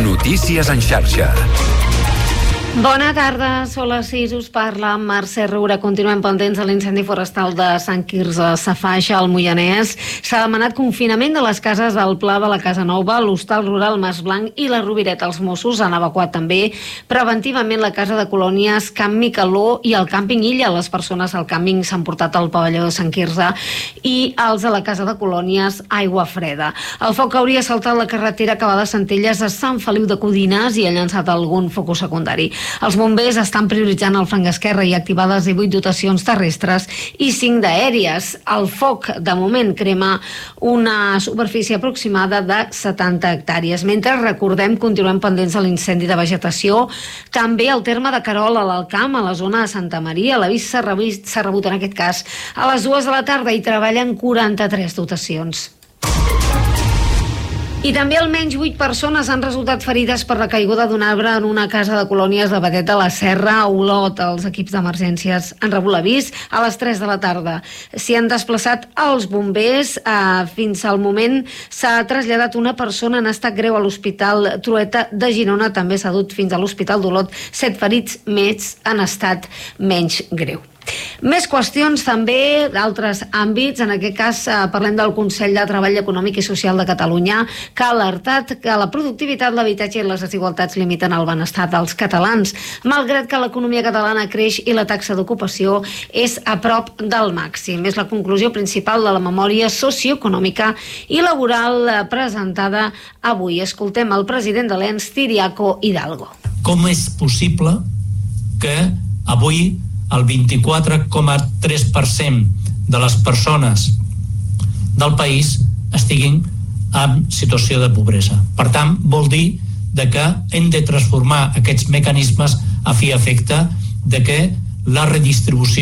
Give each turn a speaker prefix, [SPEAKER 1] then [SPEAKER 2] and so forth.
[SPEAKER 1] Notícies en xarxa.
[SPEAKER 2] Bona tarda, són les 6, us parla Mercè Roura. Continuem pendents de l'incendi forestal de Sant Quirze Safaix, al Moianès. S'ha demanat confinament de les cases del Pla de la Casa Nova, l'Hostal Rural Mas Blanc i la Rovireta. Els Mossos han evacuat també preventivament la casa de colònies Camp Micaló i el càmping Illa. Les persones al càmping s'han portat al pavelló de Sant Quirze i els de la casa de colònies Aigua Freda. El foc hauria saltat la carretera que va de Centelles a Sant Feliu de Codines i ha llançat algun focus secundari. Els bombers estan prioritzant el flanc esquerre i activades 18 dotacions terrestres i 5 d'aèries. El foc, de moment, crema una superfície aproximada de 70 hectàrees. Mentre, recordem, continuem pendents de l'incendi de vegetació. També al terme de Querol, a l'Alcamp, a la zona de Santa Maria. L'avís s'ha rebut en aquest cas a les 2 de la tarda i treballen 43 dotacions. I també almenys 8 persones han resultat ferides per la caiguda d'un arbre en una casa de colònies de Batet de la Serra, a Olot. Els equips d'emergències han rebut l'avís a les 3 de la tarda. S'hi han desplaçat els bombers. Fins al moment s'ha traslladat una persona en estat greu a l'Hospital Trueta de Girona. També s'ha dut fins a l'Hospital d'Olot 7 ferits més en estat menys greu. Més qüestions també d'altres àmbits. En aquest cas parlem del Consell de Treball Econòmic i Social de Catalunya, que ha alertat que la productivitat, l'habitatge i les desigualtats limiten el benestar dels catalans, malgrat que l'economia catalana creix i la taxa d'ocupació és a prop del màxim. És la conclusió principal de la memòria socioeconòmica i laboral presentada avui. Escoltem el president de l'ENS, Ciriaco Hidalgo.
[SPEAKER 3] Com és possible que avui el 24,3% de les persones del país estiguin en situació de pobresa? Per tant, vol dir que hem de transformar aquests mecanismes a fi i efecte de que la redistribució